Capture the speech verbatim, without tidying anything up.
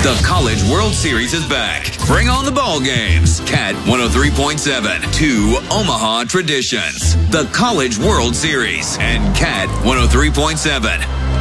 The College World Series is back. Bring on the ball games. Cat one oh three point seven, two Omaha traditions. The College World Series and Cat one oh three point seven.